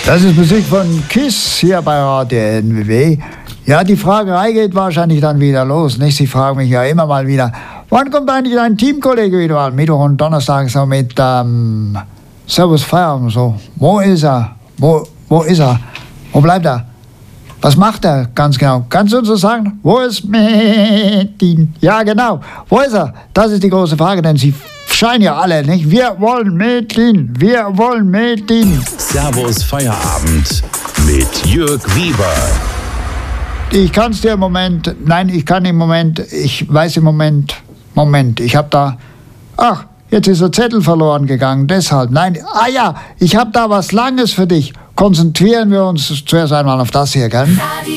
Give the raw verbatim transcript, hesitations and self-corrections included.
Das ist Musik von KISS hier bei Radio N W W. Ja, die Fragerei geht wahrscheinlich dann wieder los, nicht? Sie fragen mich ja immer mal wieder, wann kommt eigentlich dein Teamkollege wieder an? Mittwoch und Donnerstag so mit ähm, Servus Feierabend so. Wo ist er? Wo, wo ist er? Wo bleibt er? Was macht er ganz genau? Kannst du uns das sagen? Wo ist Metin? Ja, genau. Wo ist er? Das ist die große Frage, denn sie scheinen ja alle, nicht? Wir wollen Metin. Wir wollen Metin. Servus Feierabend mit Jörg Wieber. Ich kann es dir im Moment, nein, ich kann im Moment, ich weiß im Moment, Moment, ich habe da, ach, jetzt ist der Zettel verloren gegangen, deshalb, nein, ah ja, ich habe da was Langes für dich. Konzentrieren wir uns zuerst einmal auf das hier, gell?